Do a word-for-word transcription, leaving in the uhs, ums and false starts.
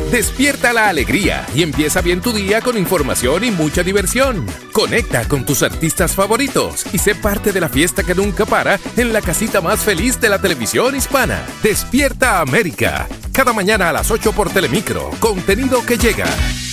Despierta la alegría y empieza bien tu día con información y mucha diversión. Conecta con tus artistas favoritos y sé parte de la fiesta que nunca para en la casita más feliz de la televisión hispana. Despierta América. Cada mañana a las ocho por Telemicro. Contenido que llega.